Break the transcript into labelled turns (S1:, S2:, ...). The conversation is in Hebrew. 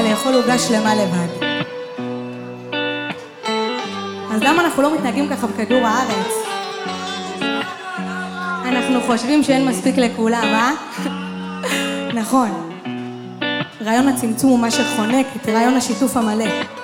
S1: לאכול עוגה שלמה לבד. אז למה אנחנו לא מתנהגים ככה בכדור הארץ? אנחנו חושבים שאין מספיק לכולם, אה? נכון. רעיון הצמצום הוא מה שחונק את רעיון השיתוף המלא.